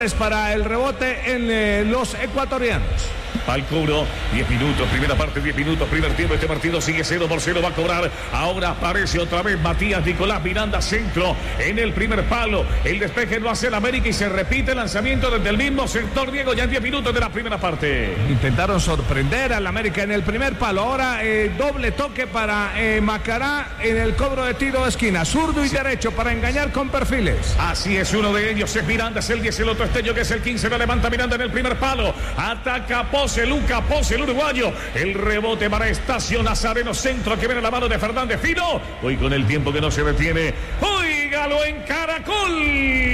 para el rebote en los ecuatorianos. Al cobro, 10 minutos, primera parte, 10 minutos, primer tiempo. Este partido sigue 0-0, va a cobrar. Ahora aparece otra vez Matías Nicolás Miranda, centro en el primer palo. El despeje lo hace el América y se repite el lanzamiento desde el mismo sector, Diego, ya en 10 minutos de la primera parte. Intentaron sorprender al América en el primer palo. Ahora doble toque para Macará en el cobro de tiro de esquina. Zurdo y derecho para engañar con perfiles. Así es, uno de ellos es Miranda, es el 10, el otro Estello, que es el 15. La levanta Miranda en el primer palo. Ataca Pose, Luca Pose, el uruguayo. El rebote para Estacio Nazareno, centro que viene a la mano de Fernández Fino. Hoy con el tiempo que no se detiene. ¡Óigalo en Caracol!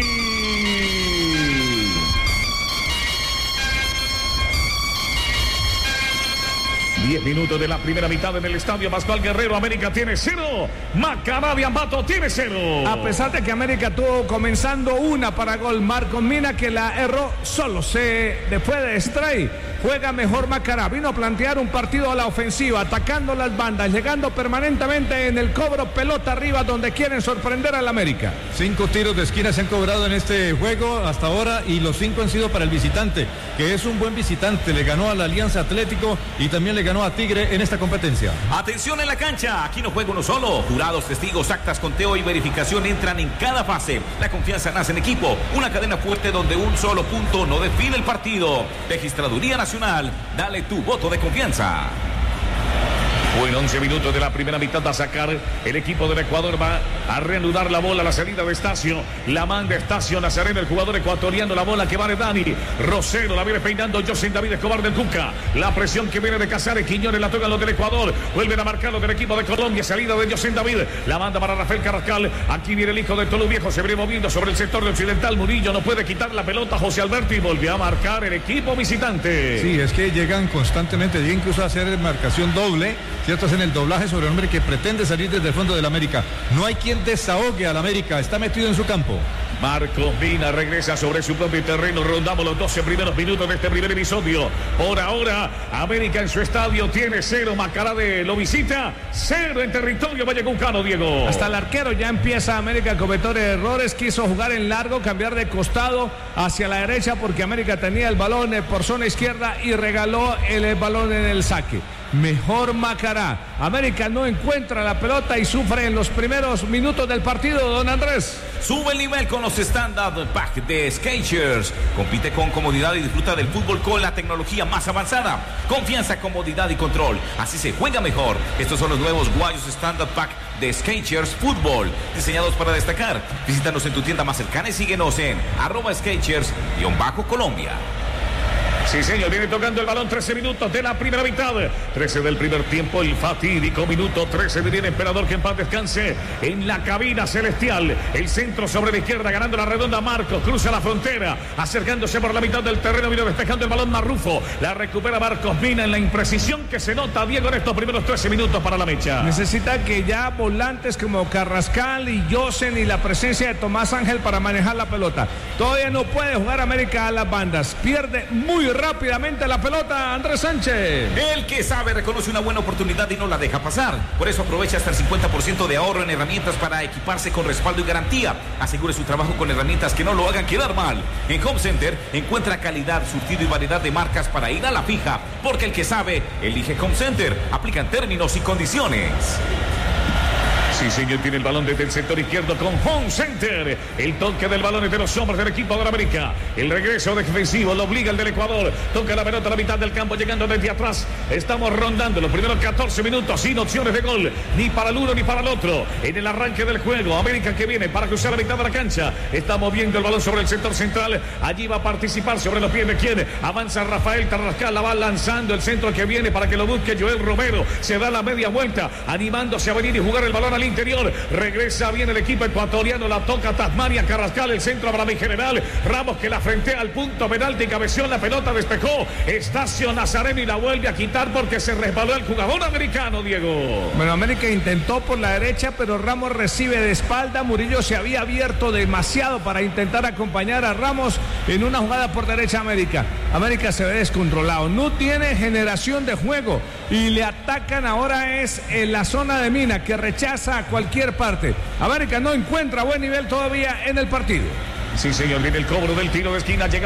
10 minutos de la primera mitad en el estadio Pascual Guerrero. América tiene 0. Macará de Ambato tiene 0. A pesar de que América tuvo comenzando una para gol, Marcos Mina, que la erró solo. Después de Stray, juega mejor Macará. Vino a plantear un partido a la ofensiva, atacando las bandas, llegando permanentemente en el cobro, pelota arriba, donde quieren sorprender al América. 5 tiros de esquina se han cobrado en este juego hasta ahora y los 5 han sido para el visitante, que es un buen visitante. Le ganó a la Alianza Atlético y también le ganó a Tigre en esta competencia. Atención en la cancha, aquí no juega uno solo. Jurados, testigos, actas, conteo y verificación entran en cada fase. La confianza nace en equipo, una cadena fuerte donde un solo punto no define el partido. Registraduría Nacional, dale tu voto de confianza. Bueno, 11 minutos de la primera mitad va a sacar el equipo del Ecuador, va a reanudar la bola, la salida de Estacio, la manda Estacio Nazareno, el jugador ecuatoriano, la bola que va de Dani Rosero, la viene peinando José David Escobar del Cuca, la presión que viene de Casares, Quiñones la tocan los del Ecuador, vuelven a marcar los del equipo de Colombia, salida de José David, la manda para Rafael Carrascal, aquí viene el hijo de Tolu Viejo, se viene moviendo sobre el sector de occidental, Murillo no puede quitar la pelota, José Alberto, y volvió a marcar el equipo visitante. Sí, es que llegan constantemente, llegan incluso a hacer marcación doble, ¿cierto? Hacen el doblaje sobre el hombre que pretende salir desde el fondo del América. No hay quien desahogue al América, está metido en su campo. Marcos Mina regresa sobre su propio terreno. Rondamos los 12 primeros minutos de este primer episodio. Por ahora, América en su estadio tiene 0. Macará lo visita, 0 en territorio vallecuncano, Diego. Hasta el arquero ya empieza América a cometer errores. Quiso jugar en largo, cambiar de costado hacia la derecha porque América tenía el balón por zona izquierda y regaló el balón en el saque. Mejor Macará. América no encuentra la pelota y sufre en los primeros minutos del partido, don Andrés. Sube el nivel con los Standard Pack de Skechers. Compite con comodidad y disfruta del fútbol con la tecnología más avanzada. Confianza, comodidad y control. Así se juega mejor. Estos son los nuevos guayos Standard Pack de Skechers Fútbol, diseñados para destacar. Visítanos en tu tienda más cercana y síguenos en @Skechers_Colombia. Sí, señor, viene tocando el balón, 13 minutos de la primera mitad, 13 del primer tiempo, el fatídico minuto 13 de bien Emperador, que en paz descanse en la cabina celestial, el centro sobre la izquierda, ganando la redonda Marcos, cruza la frontera, acercándose por la mitad del terreno, vino despejando el balón Marrufo, la recupera Marcos Mina en la imprecisión que se nota, Diego, en estos primeros 13 minutos para la mecha. Necesita que ya volantes como Carrascal y Yosen y la presencia de Tomás Ángel para manejar la pelota. Todavía no puede jugar América a las bandas, pierde muy rápidamente la pelota Andrés Sánchez. El que sabe reconoce una buena oportunidad y no la deja pasar. Por eso aprovecha hasta el 50% de ahorro en herramientas para equiparse con respaldo y garantía. Asegure su trabajo con herramientas que no lo hagan quedar mal. En Home Center encuentra calidad, surtido y variedad de marcas para ir a la fija. Porque el que sabe, elige Home Center. Aplican términos y condiciones. Sí, señor, tiene el balón desde el sector izquierdo con Home Center. El toque del balón es de los hombres del equipo de la América. El regreso defensivo lo obliga el del Ecuador. Toca la pelota a la mitad del campo, llegando desde atrás. Estamos rondando los primeros 14 minutos sin opciones de gol, ni para el uno ni para el otro. En el arranque del juego, América que viene para cruzar la mitad de la cancha. Está moviendo el balón sobre el sector central. Allí va a participar sobre los pies de quien. Avanza Rafael Carrascal, la va lanzando el centro que viene para que lo busque Joel Romero. Se da la media vuelta, animándose a venir y jugar el balón al interior, regresa bien el equipo ecuatoriano, la toca Tasmania, Carrascal, el centro para mi general, Ramos que la frentea al punto penalti, cabeció la pelota, despejó Estacio Nazareno y la vuelve a quitar porque se resbaló el jugador americano, Diego. Bueno, América intentó por la derecha, pero Ramos recibe de espalda, Murillo se había abierto demasiado para intentar acompañar a Ramos en una jugada por derecha. América se ve descontrolado, no tiene generación de juego y le atacan ahora es en la zona de Mina, que rechaza a cualquier parte. América no encuentra buen nivel todavía en el partido. Sí, señor, viene el cobro del tiro de esquina. Llega